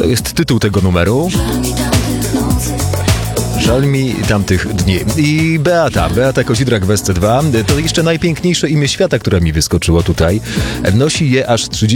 To jest tytuł tego numeru. Żal mi tamtych dni. I Beata Kozidrak w SC2, to jeszcze najpiękniejsze imię świata, które mi wyskoczyło tutaj. Nosi je aż 30